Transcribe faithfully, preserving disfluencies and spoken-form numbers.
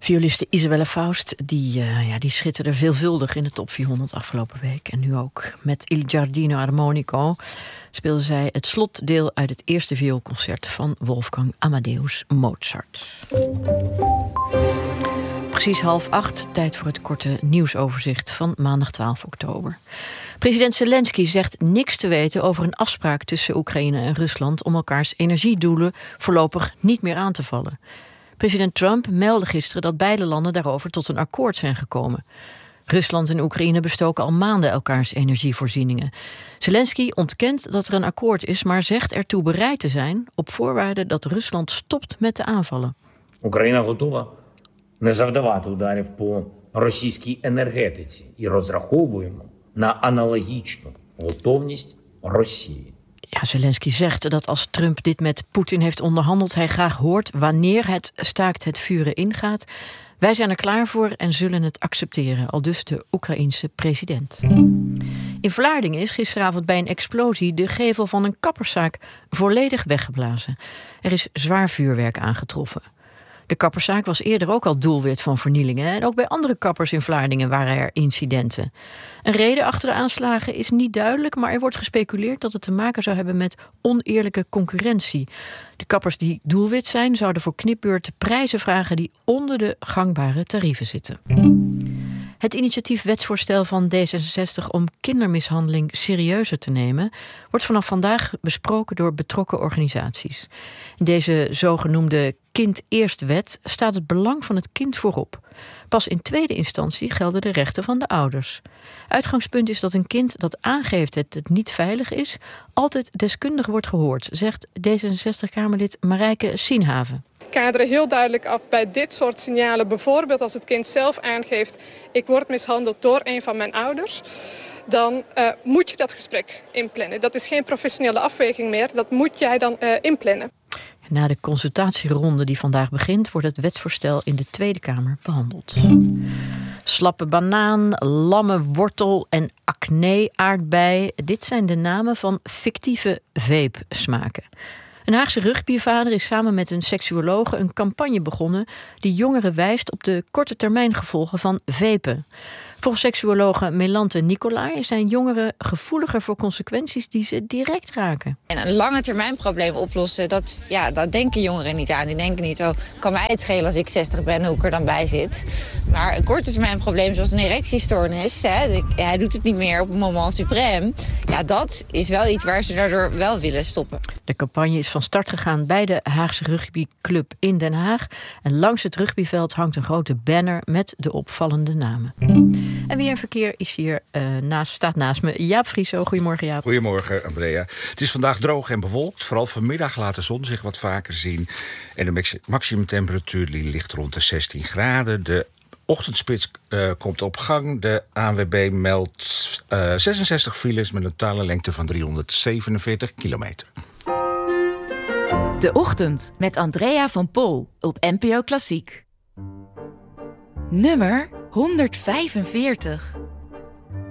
Violiste Isabelle Faust, die, uh, ja, die schitterde veelvuldig in de top vierhonderd afgelopen week. En nu ook. Met Il Giardino Armonico speelde zij het slotdeel uit het eerste vioolconcert van Wolfgang Amadeus Mozart. Precies half acht, tijd voor het korte nieuwsoverzicht van maandag twaalf oktober. President Zelensky zegt niks te weten over een afspraak tussen Oekraïne en Rusland om elkaars energiedoelen voorlopig niet meer aan te vallen. President Trump meldde gisteren dat beide landen daarover tot een akkoord zijn gekomen. Rusland en Oekraïne bestoken al maanden elkaars energievoorzieningen. Zelensky ontkent dat er een akkoord is, maar zegt ertoe bereid te zijn op voorwaarde dat Rusland stopt met de aanvallen. Oekraïne готова не завдавати ударів по російській енергетиці і розраховуємо на аналогічну готовність Росії. Ja, Zelensky zegt dat als Trump dit met Poetin heeft onderhandeld, hij graag hoort wanneer het staakt het vuren ingaat. Wij zijn er klaar voor en zullen het accepteren, aldus de Oekraïense president. In Vlaardingen is gisteravond bij een explosie de gevel van een kapperszaak volledig weggeblazen. Er is zwaar vuurwerk aangetroffen. De kapperszaak was eerder ook al doelwit van vernielingen en ook bij andere kappers in Vlaardingen waren er incidenten. Een reden achter de aanslagen is niet duidelijk, maar er wordt gespeculeerd dat het te maken zou hebben met oneerlijke concurrentie. De kappers die doelwit zijn zouden voor knipbeurten prijzen vragen die onder de gangbare tarieven zitten. Het initiatief wetsvoorstel van D zesenzestig om kindermishandeling serieuzer te nemen wordt vanaf vandaag besproken door betrokken organisaties. In deze zogenoemde Kind Eerst wet staat het belang van het kind voorop. Pas in tweede instantie gelden de rechten van de ouders. Uitgangspunt is dat een kind dat aangeeft dat het niet veilig is altijd deskundig wordt gehoord, zegt D zesenzestig-Kamerlid Marijke Sienhaven. Kaderen heel duidelijk af bij dit soort signalen. Bijvoorbeeld als het kind zelf aangeeft, ik word mishandeld door een van mijn ouders. Dan uh, moet je dat gesprek inplannen. Dat is geen professionele afweging meer. Dat moet jij dan uh, inplannen. Na de consultatieronde die vandaag begint, wordt het wetsvoorstel in de Tweede Kamer behandeld. Slappe banaan, lamme wortel en acne aardbei. Dit zijn de namen van fictieve vape-smaken. Een Haagse rugbyvader is samen met een seksuologe een campagne begonnen die jongeren wijst op de korte termijn gevolgen van vapen. Volgens seksuologe Melante Nicolai zijn jongeren gevoeliger voor consequenties die ze direct raken. En een lange termijn probleem oplossen, dat, ja, dat denken jongeren niet aan. Die denken niet, oh, kan mij het schelen als ik zestig ben hoe ik er dan bij zit. Maar een korte termijn probleem zoals een erectiestoornis, hè, dus hij doet het niet meer op het moment suprême. Ja, dat is wel iets waar ze daardoor wel willen stoppen. De campagne is van start gegaan bij de Haagse rugbyclub in Den Haag. En langs het rugbyveld hangt een grote banner met de opvallende namen. En weer verkeer is hier uh, naast, staat naast me. Jaap Frieso, goedemorgen Jaap. Goedemorgen Andrea. Het is vandaag droog en bewolkt. Vooral vanmiddag laat de zon zich wat vaker zien. En de maximumtemperatuur ligt rond de zestien graden. De ochtendspits uh, komt op gang. De A N W B meldt uh, zesenzestig files met een totale lengte van driehonderdzevenenveertig kilometer. De Ochtend met Andrea van Pol op N P O Klassiek. Nummer honderdvijfenveertig.